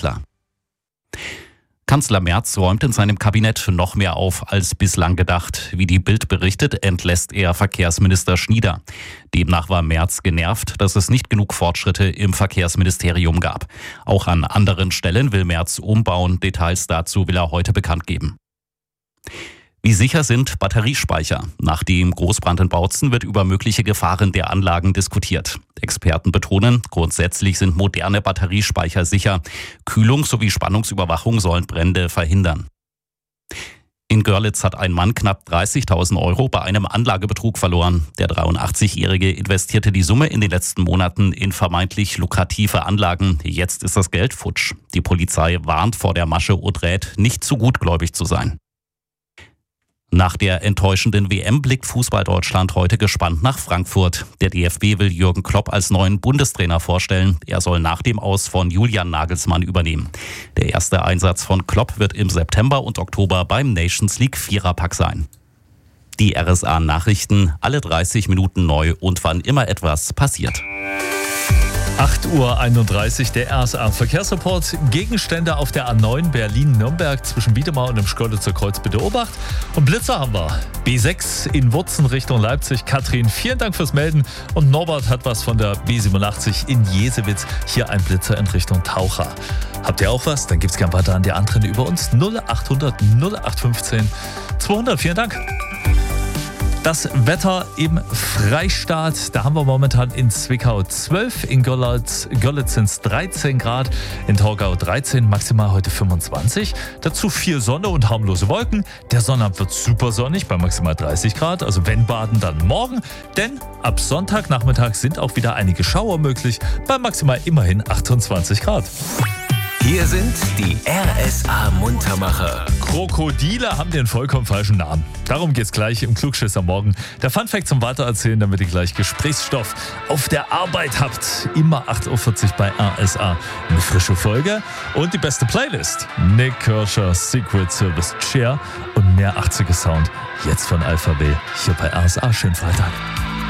Kanzler. Kanzler Merz räumt in seinem Kabinett noch mehr auf als bislang gedacht. Wie die Bild berichtet, entlässt er Verkehrsminister Schnieder. Demnach war Merz genervt, dass es nicht genug Fortschritte im Verkehrsministerium gab. Auch an anderen Stellen will Merz umbauen. Details dazu will er heute bekannt geben. Wie sicher sind Batteriespeicher? Nach dem Großbrand in Bautzen wird über mögliche Gefahren der Anlagen diskutiert. Experten betonen, grundsätzlich sind moderne Batteriespeicher sicher. Kühlung sowie Spannungsüberwachung sollen Brände verhindern. In Görlitz hat ein Mann knapp 30.000 € bei einem Anlagebetrug verloren. Der 83-Jährige investierte die Summe in den letzten Monaten in vermeintlich lukrative Anlagen. Jetzt ist das Geld futsch. Die Polizei warnt vor der Masche und rät, nicht zu gutgläubig zu sein. Nach der enttäuschenden WM blickt Fußball-Deutschland heute gespannt nach Frankfurt. Der DFB will Jürgen Klopp als neuen Bundestrainer vorstellen. Er soll nach dem Aus von Julian Nagelsmann übernehmen. Der erste Einsatz von Klopp wird im September und Oktober beim Nations League Viererpack sein. Die RSA-Nachrichten, alle 30 Minuten neu und wann immer etwas passiert. 8:31 Uhr, der RSA-Verkehrsreport. Gegenstände auf der A9 Berlin-Nürnberg zwischen Wiedemar und dem Schkeuditzer Kreuz bitte Obacht. Und Blitzer haben wir. B6 in Wurzen Richtung Leipzig. Katrin, vielen Dank fürs Melden. Und Norbert hat was von der B87 in Jesewitz. Hier ein Blitzer in Richtung Taucher. Habt ihr auch was? Dann gibt's gern weiter an die anderen über uns. 0800 0815 200. Vielen Dank. Das Wetter im Freistaat, da haben wir momentan in Zwickau 12, in Görlitz sind es 13 Grad, in Torgau 13, maximal heute 25. Dazu viel Sonne und harmlose Wolken. Der Sonnabend wird super sonnig bei maximal 30 Grad, also wenn baden, dann morgen. Denn ab Sonntagnachmittag sind auch wieder einige Schauer möglich, bei maximal immerhin 28 Grad. Hier sind die RSA-Muntermacher. Krokodile haben den vollkommen falschen Namen. Darum geht's gleich im Klugschiss am Morgen. Der Funfact zum Weitererzählen, damit ihr gleich Gesprächsstoff auf der Arbeit habt. Immer 8:40 Uhr bei RSA. Eine frische Folge und die beste Playlist. Nick Kirscher, Secret Service Chair und mehr 80er Sound. Jetzt von Alpha B hier bei RSA. Schönen Freitag.